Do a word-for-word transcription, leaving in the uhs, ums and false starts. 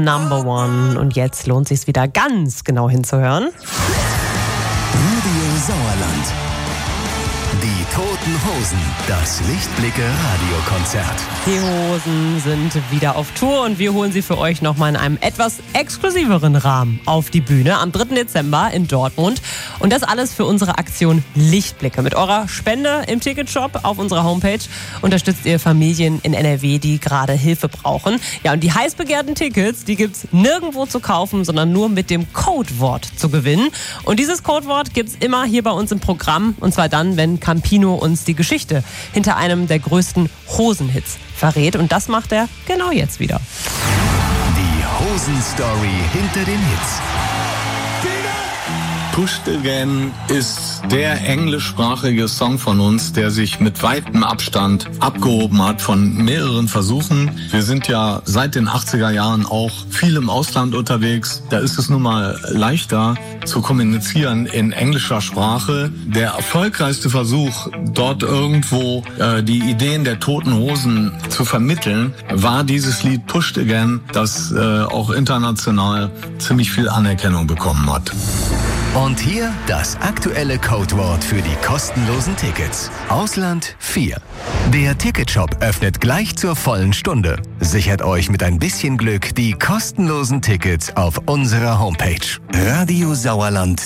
Number One. Und jetzt lohnt es sich wieder ganz genau hinzuhören. Radio Sauerland. Die Toten Hosen, das Lichtblicke-Radiokonzert. Die Hosen sind wieder auf Tour und wir holen sie für euch nochmal in einem etwas exklusiveren Rahmen auf die Bühne am dritten Dezember in Dortmund. Und das alles für unsere Aktion Lichtblicke. Mit eurer Spende im Ticketshop auf unserer Homepage unterstützt ihr Familien in N R W, die gerade Hilfe brauchen. Ja, und die heiß begehrten Tickets, die gibt's nirgendwo zu kaufen, sondern nur mit dem Codewort zu gewinnen. Und dieses Codewort gibt's immer hier bei uns im Programm. Und zwar dann, wenn Campino uns die Geschichte hinter einem der größten Hosenhits verrät. Und das macht er genau jetzt wieder. Die Hosen-Story hinter den Hits. Pushed Again ist der englischsprachige Song von uns, der sich mit weitem Abstand abgehoben hat von mehreren Versuchen. Wir sind ja seit den achtziger Jahren auch viel im Ausland unterwegs. Da ist es nun mal leichter zu kommunizieren in englischer Sprache. Der erfolgreichste Versuch, dort irgendwo äh, die Ideen der Toten Hosen zu vermitteln, war dieses Lied Pushed Again, das äh, auch international ziemlich viel Anerkennung bekommen hat. Und hier das aktuelle Codewort für die kostenlosen Tickets. Ausland vier. Der Ticketshop öffnet gleich zur vollen Stunde. Sichert euch mit ein bisschen Glück die kostenlosen Tickets auf unserer Homepage. Radio Sauerland.